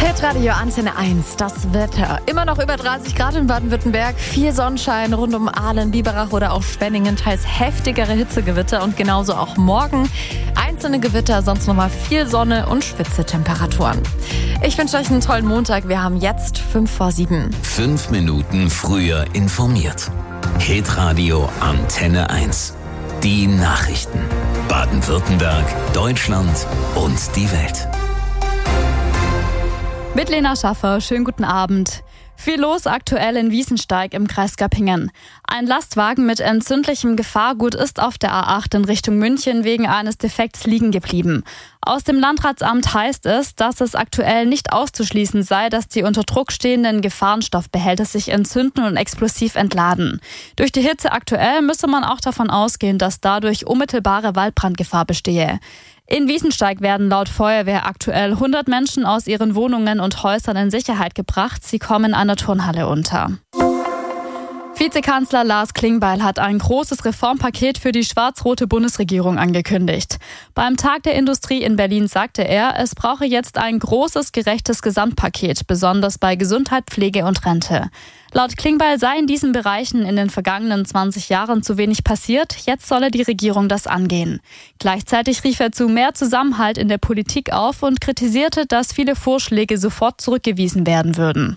Hitradio Antenne 1, das Wetter. Immer noch über 30 Grad in Baden-Württemberg, viel Sonnenschein rund um Aalen, Biberach oder auch Schwenningen, teils heftigere Hitzegewitter und genauso auch morgen einzelne Gewitter, sonst nochmal viel Sonne und Spitzetemperaturen. Ich wünsche euch einen tollen Montag, wir haben jetzt 6:55. 5 Minuten früher informiert. Hitradio Antenne 1. Die Nachrichten. Baden-Württemberg, Deutschland und die Welt. Mit Lena Schaffer, schönen guten Abend. Viel los aktuell in Wiesensteig im Kreis Göppingen. Ein Lastwagen mit entzündlichem Gefahrgut ist auf der A8 in Richtung München wegen eines Defekts liegen geblieben. Aus dem Landratsamt heißt es, dass es aktuell nicht auszuschließen sei, dass die unter Druck stehenden Gefahrenstoffbehälter sich entzünden und explosiv entladen. Durch die Hitze aktuell müsse man auch davon ausgehen, dass dadurch unmittelbare Waldbrandgefahr bestehe. In Wiesensteig werden laut Feuerwehr aktuell 100 Menschen aus ihren Wohnungen und Häusern in Sicherheit gebracht. Sie kommen an der Turnhalle unter. Vizekanzler Lars Klingbeil hat ein großes Reformpaket für die schwarz-rote Bundesregierung angekündigt. Beim Tag der Industrie in Berlin sagte er, es brauche jetzt ein großes, gerechtes Gesamtpaket, besonders bei Gesundheit, Pflege und Rente. Laut Klingbeil sei in diesen Bereichen in den vergangenen 20 Jahren zu wenig passiert. Jetzt solle die Regierung das angehen. Gleichzeitig rief er zu mehr Zusammenhalt in der Politik auf und kritisierte, dass viele Vorschläge sofort zurückgewiesen werden würden.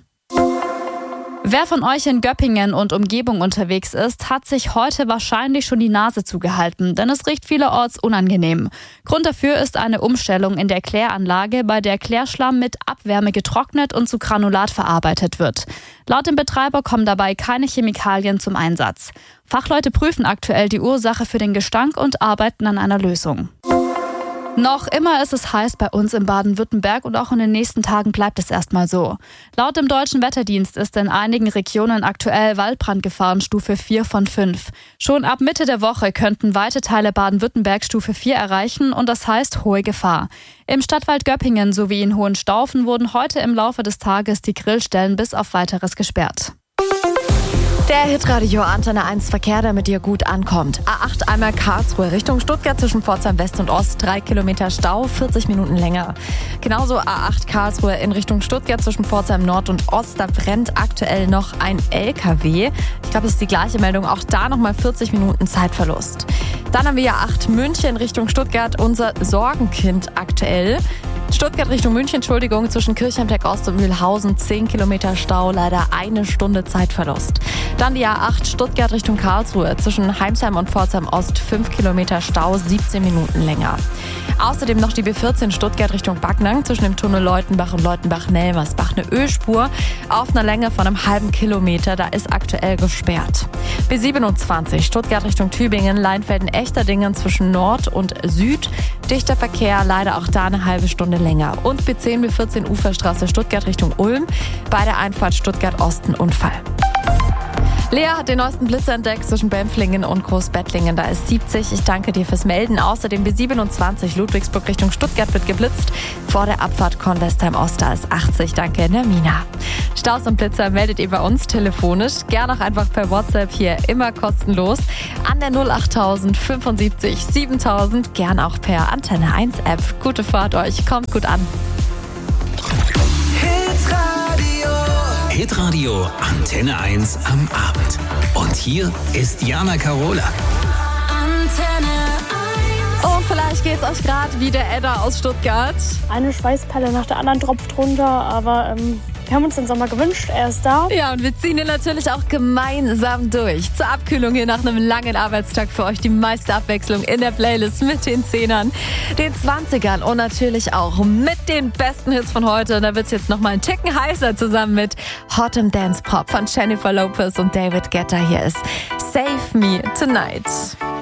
Wer von euch in Göppingen und Umgebung unterwegs ist, hat sich heute wahrscheinlich schon die Nase zugehalten, denn es riecht vielerorts unangenehm. Grund dafür ist eine Umstellung in der Kläranlage, bei der Klärschlamm mit Abwärme getrocknet und zu Granulat verarbeitet wird. Laut dem Betreiber kommen dabei keine Chemikalien zum Einsatz. Fachleute prüfen aktuell die Ursache für den Gestank und arbeiten an einer Lösung. Noch immer ist es heiß bei uns in Baden-Württemberg und auch in den nächsten Tagen bleibt es erstmal so. Laut dem Deutschen Wetterdienst ist in einigen Regionen aktuell Waldbrandgefahrenstufe 4 von 5. Schon ab Mitte der Woche könnten weite Teile Baden-Württemberg Stufe 4 erreichen und das heißt hohe Gefahr. Im Stadtwald Göppingen sowie in Hohenstaufen wurden heute im Laufe des Tages die Grillstellen bis auf Weiteres gesperrt. Der Hitradio Antenne 1 Verkehr, der mit dir gut ankommt. A8 einmal Karlsruhe Richtung Stuttgart zwischen Pforzheim West und Ost, 3 Kilometer Stau, 40 Minuten länger. Genauso A8 Karlsruhe in Richtung Stuttgart zwischen Pforzheim Nord und Ost, da brennt aktuell noch ein LKW. Ich glaube, es ist die gleiche Meldung, auch da nochmal 40 Minuten Zeitverlust. Dann haben wir A8 München Richtung Stuttgart, unser Sorgenkind aktuell. Stuttgart Richtung München, zwischen Kirchheimteck Ost und Mühlhausen, 10 Kilometer Stau, leider 1 Stunde Zeitverlust. Dann die A8 Stuttgart Richtung Karlsruhe, zwischen Heimsheim und Pforzheim Ost, 5 Kilometer Stau, 17 Minuten länger. Außerdem noch die B14 Stuttgart Richtung Backnang, zwischen dem Tunnel Leutenbach und Leutenbach-Nelmersbach, eine Ölspur auf einer Länge von einem halben Kilometer, da ist aktuell gesperrt. B27 Stuttgart Richtung Tübingen, Leinfelden-Echterdingen zwischen Nord und Süd, dichter Verkehr, leider auch da eine halbe Stunde länger. Und B10, B14 Uferstraße Stuttgart Richtung Ulm, bei der Einfahrt Stuttgart Osten Unfall. Lea hat den neuesten Blitzer entdeckt zwischen Bempflingen und Großbettlingen. Da ist 70. Ich danke dir fürs Melden. Außerdem B27 Ludwigsburg Richtung Stuttgart wird geblitzt. Vor der Abfahrt Kornwestheim Ost, da ist 80. Danke, Nermina. Staus und Blitzer meldet ihr bei uns telefonisch. Gern auch einfach per WhatsApp hier, immer kostenlos. An der 08000 75 7000. Gern auch per Antenne 1 App. Gute Fahrt euch. Kommt gut an. Hitradio Antenne 1 am Abend. Und hier ist Jana Karola. Und vielleicht geht's euch gerade wie der Edda aus Stuttgart. Eine Schweißperle nach der anderen tropft runter, aber wir haben uns den Sommer gewünscht, er ist da. Ja, und wir ziehen ihn natürlich auch gemeinsam durch. Zur Abkühlung hier nach einem langen Arbeitstag für euch die meiste Abwechslung in der Playlist mit den 10ern, den 20ern und natürlich auch mit den besten Hits von heute. Da wird's jetzt nochmal einen Ticken heißer zusamem mit Hot and Dance Pop von Jennifer Lopez und David Guetta. Hier ist Save Me Tonight.